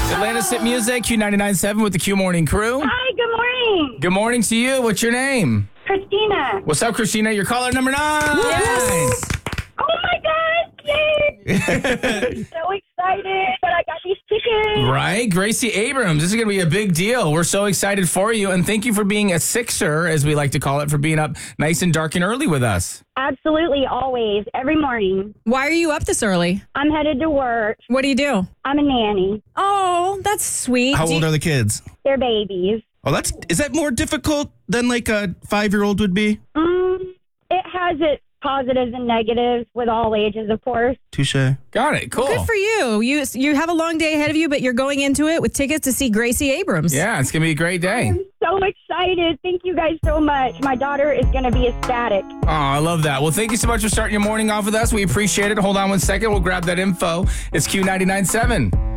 Atlantis Hit Music, Q99.7 with the Q Morning Crew. Hi, good morning. Good morning to you. What's your name? Christina. What's up, Christina? You're caller number 9. Yes. Oh my God, yay. So excited that I got these tickets. Right? Gracie Abrams. This is going to be a big deal. We're so excited for you. And thank you for being a sixer, as we like to call it, for being up nice and dark and early with us. Absolutely, always, every morning. Why are you up this early? I'm headed to work. What do you do? I'm a nanny. Oh, that's sweet. How old are the kids? They're babies. Oh, is that more difficult than like a 5-year-old would be? It has its positives and negatives with all ages, of course. Touche. Got it. Cool. Good for you. You have a long day ahead of you, but you're going into it with tickets to see Gracie Abrams. Yeah, it's going to be a great day. I'm so excited. Thank you guys so much. My daughter is going to be ecstatic. Oh, I love that. Well, thank you so much for starting your morning off with us. We appreciate it. Hold on one second. We'll grab that info. It's Q99.7.